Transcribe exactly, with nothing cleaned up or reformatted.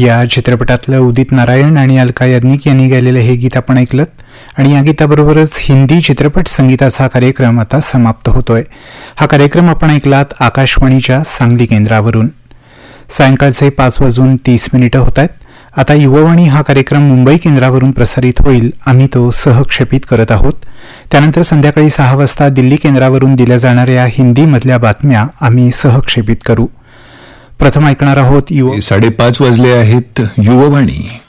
या चित्रपटातलं उदित नारायण आणि अलका याज्ञिक यांनी गायलेलं हे गीत आपण ऐकलं आणि या गीताबरोबरच हिंदी चित्रपट संगीताचा कार्यक्रम आता समाप्त होतोय. हा कार्यक्रम आपण ऐकलात आकाशवाणीच्या सांगली केंद्रावरून. सायंकाळचे पाच वाजून तीस मिनिटं होत आहेत. आता युववाणी हा कार्यक्रम मुंबई केंद्रावरून प्रसारित होईल. आम्ही तो सहक्षेपित करत आहोत. त्यानंतर संध्याकाळी सहा वाजता दिल्ली केंद्रावरून दिल्या जाणाऱ्या हिंदीमधल्या बातम्या आम्ही सहक्षेपित करू. प्रथम ऐकणार आहोत युव साडेपाच वाजले आहेत. युववाणी.